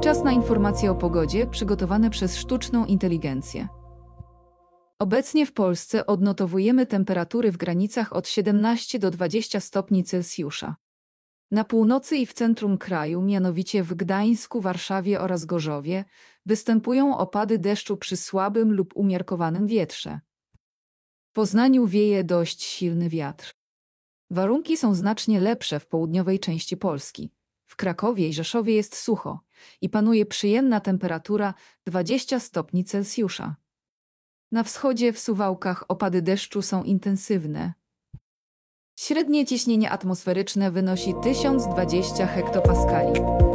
Czas na informacje o pogodzie przygotowane przez sztuczną inteligencję. Obecnie w Polsce odnotowujemy temperatury w granicach od 17 do 20 stopni Celsjusza. Na północy i w centrum kraju, mianowicie w Gdańsku, Warszawie oraz Gorzowie, występują opady deszczu przy słabym lub umiarkowanym wietrze. W Poznaniu wieje dość silny wiatr. Warunki są znacznie lepsze w południowej części Polski. W Krakowie i Rzeszowie jest sucho i panuje przyjemna temperatura 20 stopni Celsjusza. Na wschodzie w Suwałkach opady deszczu są intensywne. Średnie ciśnienie atmosferyczne wynosi 1020 hektopaskali.